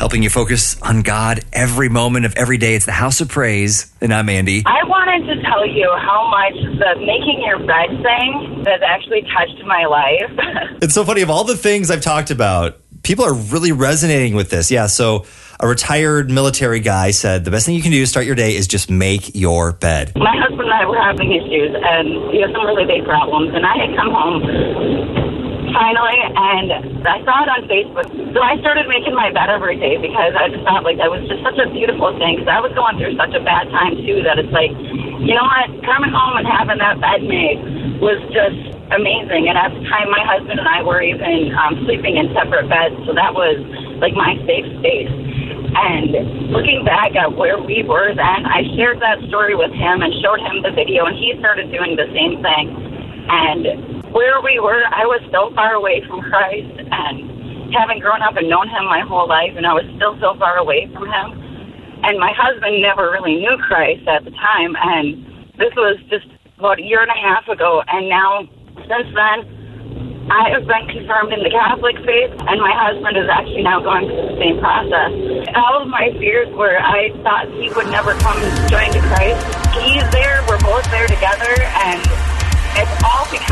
helping you focus on God every moment of every day. It's the House of Praise, and I'm Andy. I wanted to tell you how much the making your bed thing has actually touched my life. It's so funny. Of all the things I've talked about, people are really resonating with this. Yeah, so a retired military guy said the best thing you can do to start your day is just make your bed. My husband and I were having issues, and we had some really big problems, and I had come home finally, and I saw it on Facebook. So I started making my bed every day because I just thought like that was just such a beautiful thing, because I was going through such a bad time too that it's like, you know what, coming home and having that bed made was just amazing. And at the time, my husband and I were even sleeping in separate beds, so that was like my safe space. And looking back at where we were then, I shared that story with him and showed him the video, and he started doing the same thing. And where we were, I was so far away from Christ, and having grown up and known him my whole life, and I was still so far away from him. And my husband never really knew Christ at the time, and this was just about a year and a half ago. And now, since then, I have been confirmed in the Catholic faith, and my husband is actually now going through the same process. All of my fears where I thought he would never come join to Christ, he's there, we're both there together, and it's all because